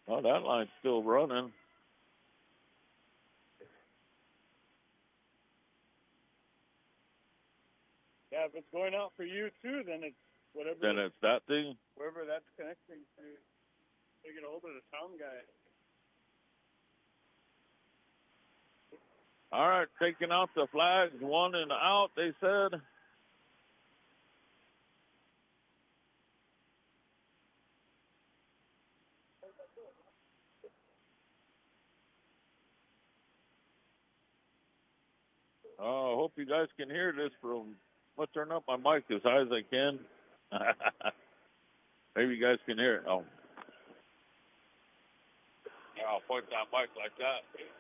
Oh, that line's still running. Yeah, if it's going out for you too, then it's whatever. Then it's that thing. Wherever that's connecting to. They get a hold of the sound guy. All right, taking out the flags, 1 and out, they said. Oh, I hope you guys can hear this from. I'm going to turn up my mic as high as I can. Maybe you guys can hear it. Oh. I'll point that mic like that.